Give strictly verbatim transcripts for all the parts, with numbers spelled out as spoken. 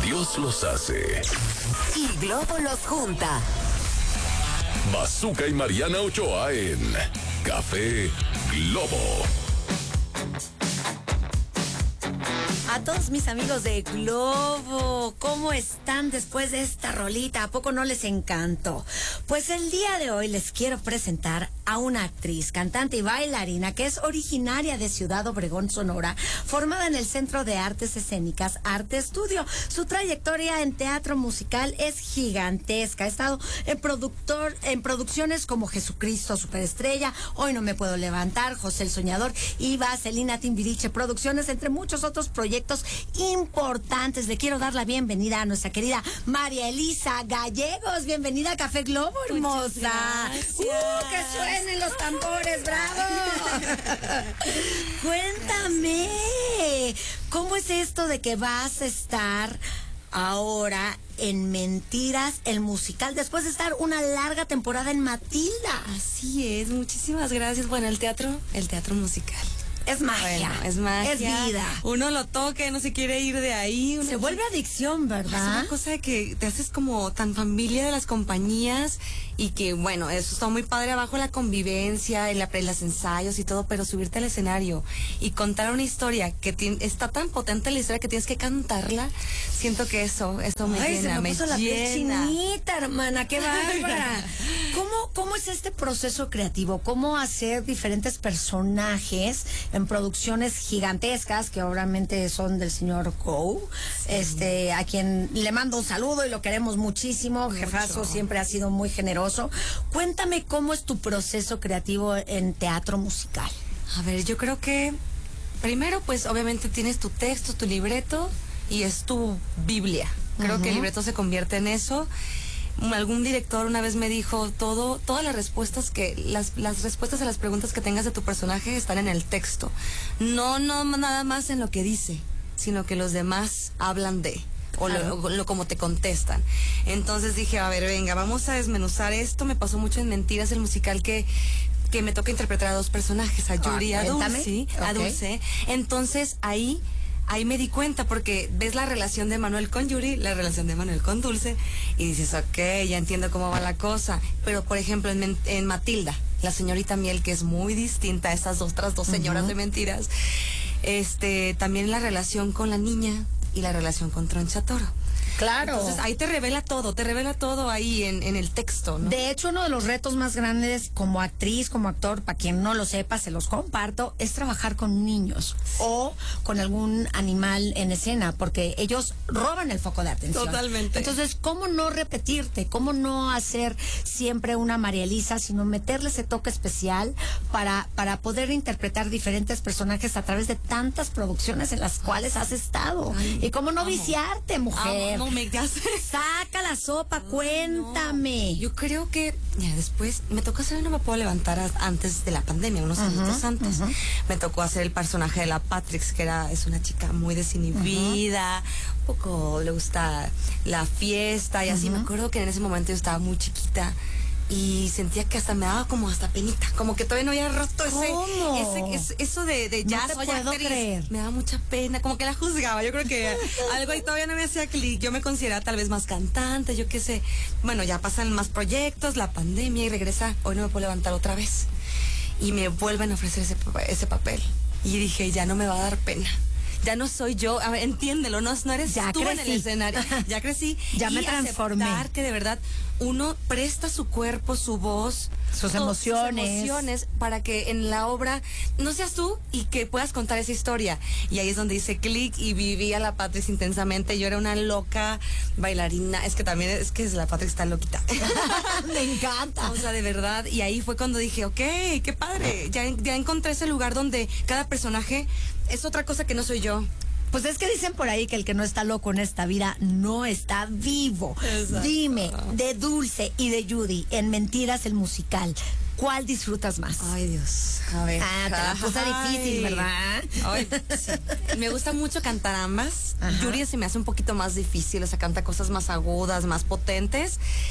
Dios los hace y Globo los junta. Bazooka y Mariana Ochoa en Café Globo. A todos mis amigos de Globo, ¿cómo están después de esta rolita? ¿A poco no les encantó? Pues el día de hoy les quiero presentar a una actriz, cantante y bailarina que es originaria de Ciudad Obregón, Sonora, formada en el Centro de Artes Escénicas Arte Estudio. Su trayectoria en teatro musical es gigantesca. Ha estado en, productor, en producciones como Jesucristo Superestrella, Hoy No Me Puedo Levantar, José el Soñador y Vaselina Timbiriche Producciones, entre muchos otros proyectos importantes. Le quiero dar la bienvenida a nuestra querida María Elisa Gallegos. Bienvenida a Café Globo, hermosa. ¡Uh, que suenen los tambores! ¡Bravo! Cuéntame, ¿cómo es esto de que vas a estar ahora en Mentiras, el musical, después de estar una larga temporada en Matilda? Así es, muchísimas gracias. Bueno, el teatro, el teatro musical. Es magia. Bueno, es magia. Es vida. Uno lo toca, no se quiere ir de ahí. Uno se vuelve adicción, ¿verdad? Es una cosa de que te haces como tan familia de las compañías y que, bueno, eso está muy padre abajo, la convivencia, el, los ensayos y todo, pero subirte al escenario y contar una historia que tiene, está tan potente la historia que tienes que cantarla, siento que eso, esto me Ay, llena, se me, puso me la piel llena. chinita, hermana, qué bárbara. ¿Cómo, ¿Cómo es este proceso creativo? ¿Cómo hacer diferentes personajes en producciones gigantescas que obviamente son del señor Go, sí. este, a quien le mando un saludo y lo queremos muchísimo? Mucho. Jefazo siempre ha sido muy generoso. Cuéntame cómo es tu proceso creativo en teatro musical. A ver, yo creo que primero pues obviamente tienes tu texto, tu libreto y es tu Biblia. Creo uh-huh. que el libreto se convierte en eso. Algún director una vez me dijo, todo, todas las respuestas que, las, las respuestas a las preguntas que tengas de tu personaje están en el texto. No, no nada más en lo que dice, sino que los demás hablan de, o lo, o lo como te contestan. Entonces dije, a ver, venga, vamos a desmenuzar esto. Me pasó mucho en Mentiras, el musical que que me toca interpretar a dos personajes, a Yuri y ah, a Dulce, okay. a Dulce. Entonces ahí Ahí me di cuenta porque ves la relación de Manuel con Yuri, la relación de Manuel con Dulce y dices, ok, ya entiendo cómo va la cosa. Pero, por ejemplo, en, en Matilda, la señorita Miel, que es muy distinta a estas otras dos señoras uh-huh. de Mentiras, este, también la relación con la niña y la relación con Troncha Toro. Claro. Entonces ahí te revela todo, te revela todo ahí en, en el texto, ¿no? De hecho, uno de los retos más grandes como actriz, como actor, para quien no lo sepa, se los comparto, es trabajar con niños sí. o con algún animal en escena, porque ellos roban el foco de atención. Totalmente. Entonces, ¿cómo no repetirte? ¿Cómo no hacer siempre una María Elisa, sino meterle ese toque especial para, para poder interpretar diferentes personajes a través de tantas producciones en las cuales has estado? Ay, y cómo no amo. viciarte, mujer. Amo. Me, ya sé. Saca la sopa, oh, cuéntame. No. Yo creo que ya después me tocó hacer No Me Puedo Levantar a, antes de la pandemia, unos uh-huh, años antes. Uh-huh. Me tocó hacer el personaje de la Patrix, que era es una chica muy desinhibida, uh-huh. un poco le gusta la fiesta y así. Uh-huh. Me acuerdo que en ese momento yo estaba muy chiquita y sentía que hasta me daba como hasta penita, como que todavía no había roto ese, ese, ese eso de, de ya no soy puedo actriz. Creer. Me daba mucha pena, como que la juzgaba. Yo creo que algo ahí todavía no me hacía clic. Yo me consideraba tal vez más cantante, yo qué sé. Bueno, ya pasan más proyectos, la pandemia y regresa. Hoy No Me Puedo Levantar otra vez. Y me vuelven a ofrecer ese, ese papel. Y dije, ya no me va a dar pena. Ya no soy yo, a ver, entiéndelo, no, no eres ya tú crecí. en el escenario. Ya crecí. Ya y me transformé. Aceptar que de verdad uno presta su cuerpo, su voz, sus emociones. sus emociones para que en la obra no seas tú y que puedas contar esa historia. Y ahí es donde hice clic y viví a la Patrix intensamente. Yo era una loca bailarina. Es que también es que la Patrix está loquita. Me encanta. O sea, de verdad. Y ahí fue cuando dije, ok, qué padre. Ya, ya encontré ese lugar donde cada personaje es otra cosa que no soy yo. Pues es que dicen por ahí que el que no está loco en esta vida no está vivo. Exacto. Dime, de Dulce y de Judy, en Mentiras el musical, ¿cuál disfrutas más? Ay, Dios. A ver. Ah, te la puse difícil, ¿verdad? Ay, sí. Me gusta mucho cantar ambas. Ajá. Yuri se me hace un poquito más difícil, o sea, canta cosas más agudas, más potentes.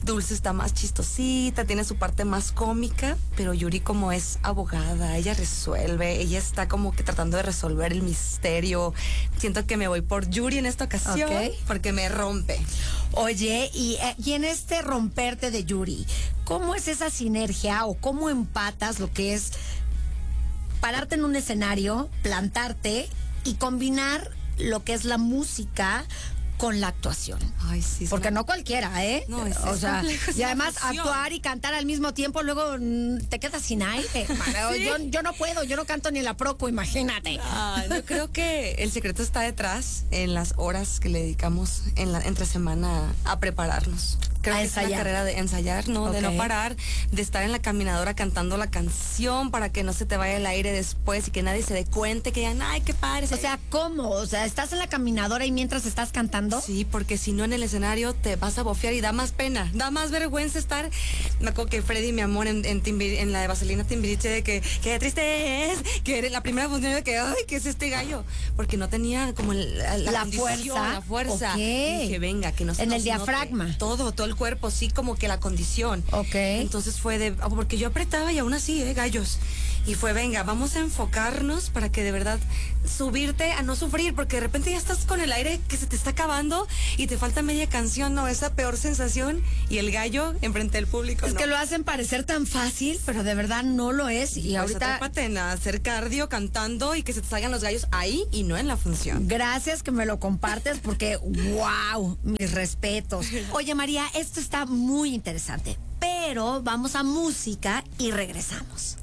Dulce está más chistosita, tiene su parte más cómica, pero Yuri como es abogada, ella resuelve, ella está como que tratando de resolver el misterio. Siento que me voy por Yuri en esta ocasión, Ok. porque me rompe. Oye, y, eh, y en este romperte de Yuri, ¿cómo es esa sinergia o cómo empatas lo que es pararte en un escenario, plantarte y combinar lo que es la música con la actuación? Ay, sí. Porque una- no cualquiera, ¿eh? No, es- o es sea, complejo, es y una además fusión. actuar y cantar al mismo tiempo, luego mm, te quedas sin aire. Mano, Sí. yo, yo no puedo, yo no canto ni la proco, imagínate. Ah, yo creo que el secreto está detrás en las horas que le dedicamos en la entre semana a prepararnos. Creo A que es una ensayar. carrera de ensayar, ¿no? De no Ok. parar, de estar en la caminadora cantando la canción para que no se te vaya el aire después y que nadie se dé cuenta, que digan, ay, qué padre. O sea, ¿cómo? O sea, ¿estás en la caminadora y mientras estás cantando? Sí, porque si no en el escenario te vas a bofear y da más pena, da más vergüenza estar. Me acuerdo que Freddy, mi amor, en, en, Timbiri- en la de Vaselina Timbiriche, de que qué triste es, que era la primera función de que, ay, ¿qué es este gallo? Porque no tenía como el- la, la La condición, fuerza. la fuerza. Ok. Y dije, venga, que no se En nos el diafragma. note todo, todo el cuerpo, sí, como que la condición. Ok. Entonces fue de, porque yo apretaba y aún así, eh, gallos. Y fue, venga, vamos a enfocarnos para que de verdad subirte a no sufrir, porque de repente ya estás con el aire que se te está acabando y te falta media canción, ¿no? Esa peor sensación y el gallo enfrente del público. Es no. que lo hacen parecer tan fácil, pero de verdad no lo es. Y Pues ahorita, atrépate en hacer cardio cantando y que se te salgan los gallos ahí y no en la función. gracias que me lo compartes porque, wow, mis respetos. Oye, María, esto está muy interesante, pero vamos a música y regresamos.